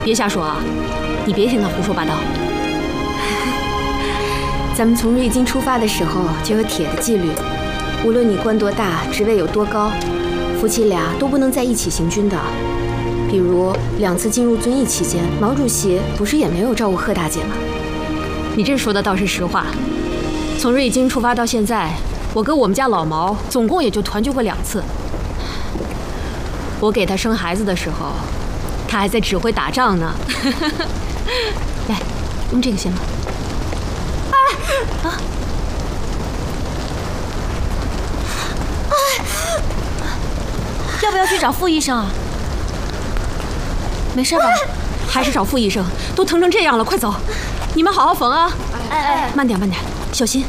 别瞎说啊！你别听他胡说八道。 咱们从瑞金出发的时候就有铁的纪律，无论你官多大，职位有多高，夫妻俩都不能在一起行军的。比如2次进入遵义期间，毛主席不是也没有照顾贺大姐吗？ 你这说的倒是实话。从瑞金出发到现在，我跟我们家老毛总共也就团聚过2次。我给他生孩子的时候，他还在指挥打仗呢。来，用这个先吧。啊！ 要不要去找傅医生啊？没事吧？ 还是找傅医生，都疼成这样了，快走！你们好好缝啊！慢点，慢点，小心。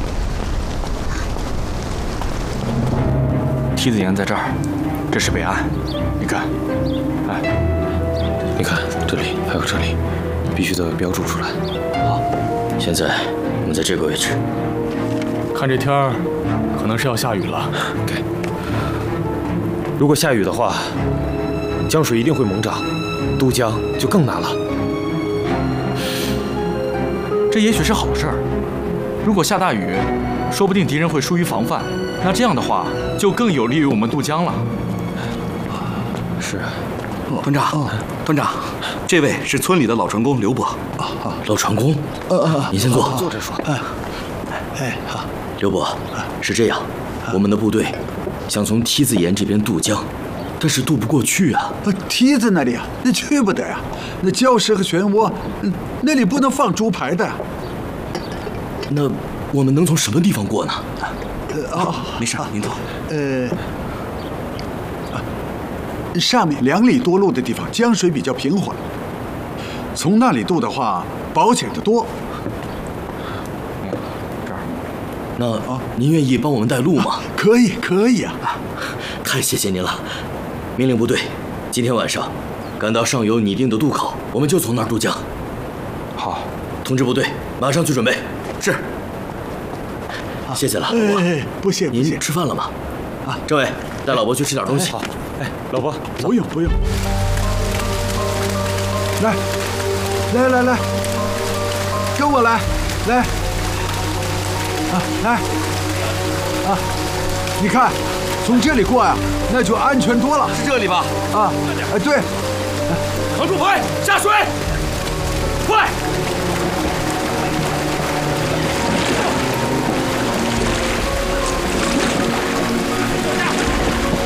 梯子沿在这儿，这是北岸，你看，哎， 你看这里还有这里，必须都要标注出来。好，现在我们在这个位置。 看这天儿，可能是要下雨了。 对，如果下雨的话，江水一定会猛涨，渡江就更难了。 这也许是好事儿。如果下大雨，说不定敌人会疏于防范，那这样的话就更有利于我们渡江了。 是， 团长，团长，这位是村里的老船工刘伯。 老船工，你先坐， 坐着说。好。 刘伯，是这样，我们的部队想从梯子岩这边渡江，但是渡不过去啊。 梯子那里啊，那去不得呀。那礁石和漩涡，那里不能放猪排的。 那我们能从什么地方过呢？ 没事，您走。 上面2里多路的地方，江水比较平缓，从那里渡的话，保险得多。 那您愿意帮我们带路吗？ 可以，可以啊！ 太谢谢您了。命令部队，今天晚上赶到上游拟定的渡口，我们就从那儿渡江。 好， 通知部队，马上去准备。是。谢谢了。 不谢，不谢。 您吃饭了吗？政委，带老伯去吃点东西。 好。老伯， 不用。来，跟我来，来。来，你看，从这里过呀，那就安全多了。 是这里吧？ 对。 扛住牌，下水，快！